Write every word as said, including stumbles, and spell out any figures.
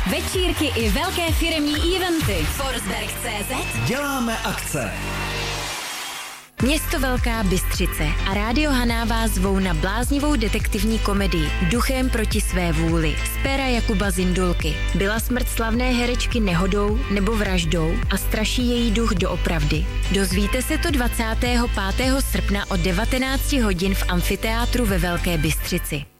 Večírky i velké firemní eventy. Forsberg tečka cé zet. Děláme akce. Město Velká Bystřice a Rádio Haná vás zvou na bláznivou detektivní komedii Duchem proti své vůli z péra Jakuba Zindulky. Byla smrt slavné herečky nehodou nebo vraždou a straší její duch doopravdy. Dozvíte se to dvacátého pátého srpna od devatenáct hodin v amfiteátru ve Velké Bystřici.